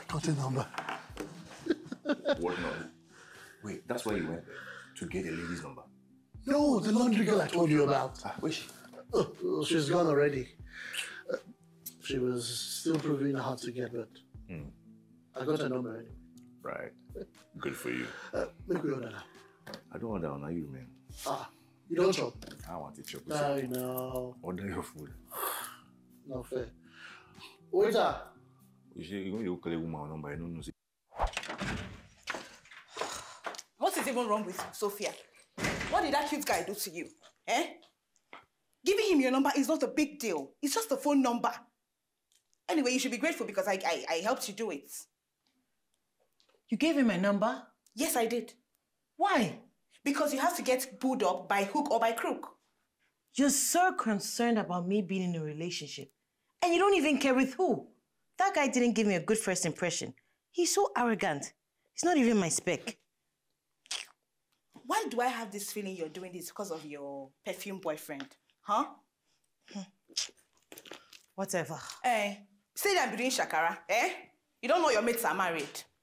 got a number. What number? Wait, that's why you went there? To get a lady's number? No, the laundry girl I told you about. Where is she? Oh, she's gone already. She was still proving hard to get, but I got a number anyway. Right. Good for you. Make me order now. I don't order now, you man. You don't chop? I want to chop. I know. Order your food. Not fair. Waiter! You're going to call a woman number, I don't know. What is even wrong with you, Sophia? What did that cute guy do to you? Giving him your number is not a big deal. It's just a phone number. Anyway, you should be grateful because I helped you do it. You gave him my number? Yes, I did. Why? Because you have to get pulled up by hook or by crook. You're so concerned about me being in a relationship. And you don't even care with who. That guy didn't give me a good first impression. He's so arrogant. He's not even my spec. Why do I have this feeling you're doing this because of your perfume boyfriend? Huh? Whatever. Say that I'm doing shakara, You don't know your mates are married.